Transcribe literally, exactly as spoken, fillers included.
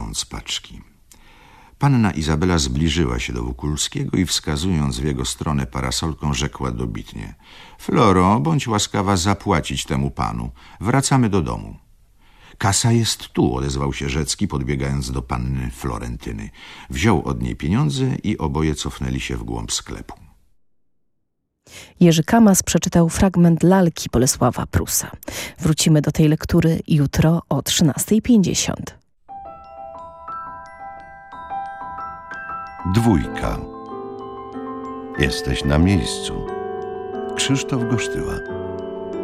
wyjmując paczki. Panna Izabela zbliżyła się do Wokulskiego i wskazując w jego stronę parasolką, rzekła dobitnie: Floro, bądź łaskawa zapłacić temu panu. Wracamy do domu. Kasa jest tu, odezwał się Rzecki, podbiegając do panny Florentyny. Wziął od niej pieniądze i oboje cofnęli się w głąb sklepu. Jerzy Kamas przeczytał fragment lalki Bolesława Prusa. Wrócimy do tej lektury jutro o trzynasta pięćdziesiąt. Dwójka. Jesteś na miejscu. Krzysztof Gosztyła.